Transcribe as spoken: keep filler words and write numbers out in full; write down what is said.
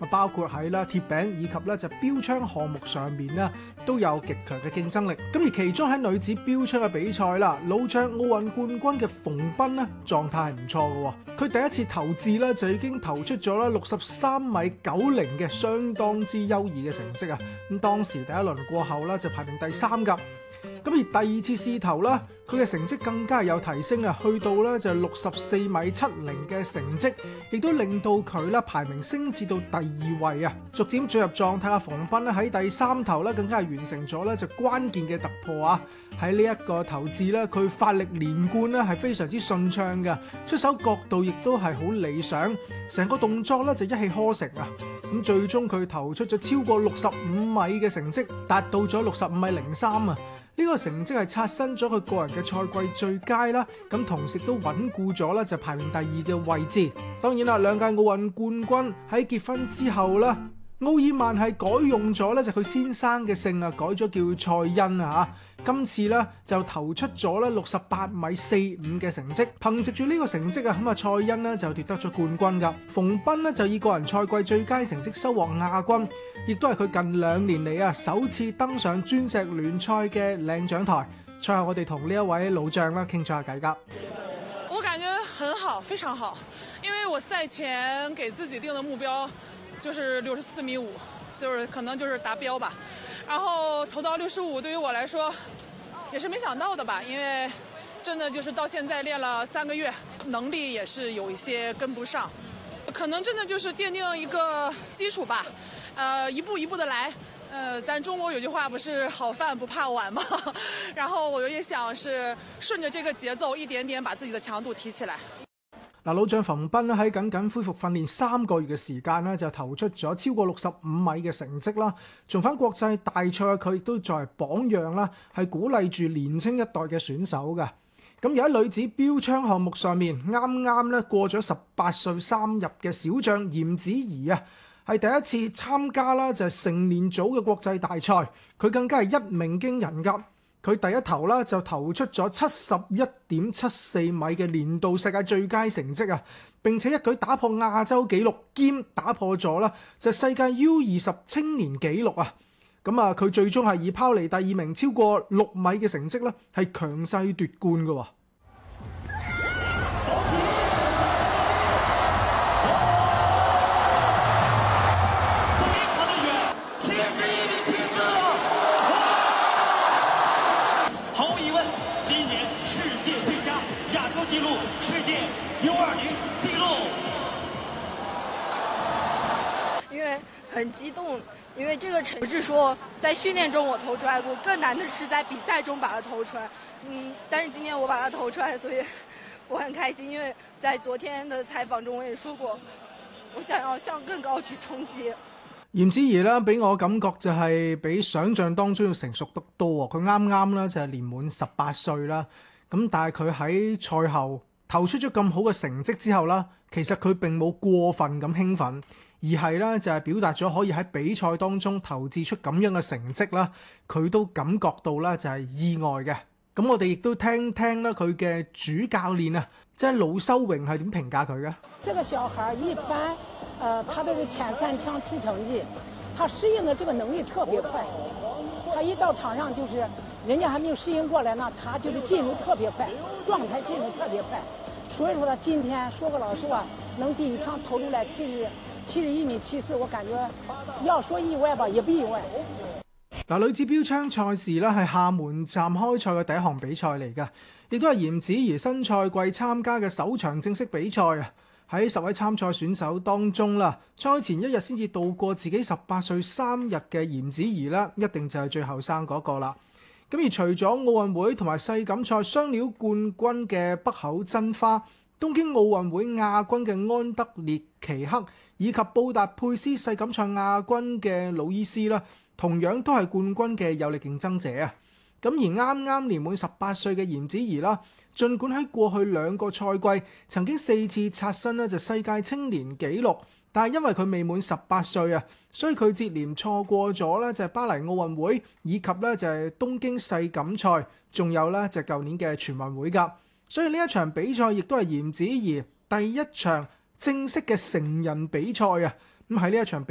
包括喺啦鐵餅以及咧就標槍項目上面咧都有極強嘅競爭力。咁而其中喺女子標槍嘅比賽啦，老將奧運冠軍嘅馮彬咧狀態係唔錯嘅。佢第一次投擲咧就已經投出咗啦六十三米九零嘅相當之優異嘅成績啊！咁當時第一輪過後咧就排名第三㗎。咁而第二次試投啦，佢嘅成績更加有提升啊，去到咧就六十四米七零嘅成績，亦都令到佢咧排名升至到第二位啊！逐漸進入狀態嘅馮彬咧喺第三投咧更加係完成咗咧就關鍵嘅突破啊！喺呢一個投擲咧，佢發力連貫咧係非常之順暢嘅，出手角度亦都係好理想，成個動作咧就一氣呵成啊！咁最終佢投出咗超過六十五米嘅成績，達到咗六十五米零三啊！呢個成績係刷新咗佢個人嘅賽季最佳啦，咁同時都穩固咗咧就排名第二嘅位置。當然啦，兩屆奧運冠軍喺結婚之後啦，奧爾曼係改用咗咧就佢先生嘅姓啊，改咗叫蔡恩啊嚇。今次咧就投出咗咧六十八米四五嘅成績，憑藉住呢個成績啊，咁啊蔡恩呢就奪得咗冠軍㗎。馮彬呢就以個人賽季最佳成績收穫亞軍，亦都係佢近兩年嚟啊首次登上鑽石聯賽嘅領獎台。賽後我哋同呢一位老將啦傾咗下偈㗎。 我感覺很好，非常好，因為我賽前給自己定的目標就是六十四米五，就是可能就是達標吧。然後投到六十五，對於我來說也是沒想到的吧，因為真的就是到現在練了三個月，能力也是有一些跟不上，可能真的就是奠定一個基礎吧，呃，一步一步的來，呃，咱中國有句話不是好飯不怕晚嗎？然後我也想是順着這個節奏，一點點把自己的強度提起來。 嗱，老將馮彬咧喺僅僅恢復訓練三個月嘅時間咧，就投出咗超過六十五米嘅成績啦。重返國際大賽，佢亦都作為榜樣啦，係鼓勵住年青一代嘅選手嘅。咁而喺女子標槍項目上面，啱啱咧過咗十八歲三入嘅小將嚴子怡啊，係第一次參加啦，就係成年組嘅國際大賽，佢更加係一鳴驚人㗎。佢第一投啦就投出咗七十一點七四米嘅年度世界最佳成績啊！並且一舉打破亞洲紀錄，兼打破咗啦就世界 U 二十青年紀錄啊！咁啊，佢最終係以拋離第二名超過六米嘅成績咧，係強勢奪冠嘅喎。 紀錄世界 U 二零紀錄， 因為很激動，因為這個成績不是說在訓練中我投出來過，更難的是在比賽中把它投出來。嗯，但是今天我把它投出來，所以我很開心。因為在昨天的採訪中我也說過，我想要向更高去衝擊。 嚴子怡啦，俾我感覺就係比想象當中要成熟得多啊！佢啱啱啦就係年滿十八歲啦。咁但係佢喺賽後投出咗咁好嘅成績之後啦，其實佢並冇過分咁興奮，而係咧就係表達咗可以喺比賽當中投擲出咁樣嘅成績啦，佢都感覺到咧就係意外嘅。咁我哋亦都聽聽啦佢嘅主教練啊，即係魯修榮係點評價佢嘅？ 這個小孩一般，呃，他都是前三強出成績，他適應的這個能力特別快，他一到場上就是。人家還沒有適應過來呢，他就是進入特別快，狀態進入特別快。所以說呢，今天說個老實話，能第一槍投出來七十七十一米七四，我感覺要說意外吧，也不意外。 嗱，女子標槍賽事咧係廈門站開賽嘅第一項比賽嚟㗎，亦都係嚴子怡新賽季參加嘅首場正式比賽啊！喺十位參賽選手當中啦，賽前一日先至度過自己十八歲三日嘅嚴子怡啦，一定就係最後生嗰個啦。咁而除咗奧運會同埋世錦賽雙料冠軍嘅北口真花，東京奧運會亞軍嘅安德烈奇克，以及布達佩斯世錦賽亞軍嘅魯伊斯啦，同樣都係冠軍嘅有力競爭者啊！咁而啱啱年滿十八歲嘅嚴子怡啦，儘管喺過去兩個賽季曾經四次刷新咧就世界青年紀錄，但係因為佢未滿十八歲啊，所以佢接連錯過咗咧就係巴黎奧運會以及咧就係東京世錦賽，仲有咧就係舊年嘅全運會㗎。所以呢一場比賽亦都係嚴子怡第一場正式嘅成人比賽啊！咁喺呢一場比